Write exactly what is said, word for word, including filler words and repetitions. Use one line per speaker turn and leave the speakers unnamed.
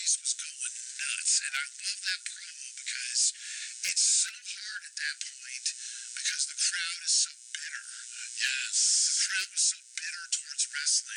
place was going nuts, and I love that promo because it's so hard at that point because the crowd is so bitter. Yes, the crowd was so bitter towards wrestling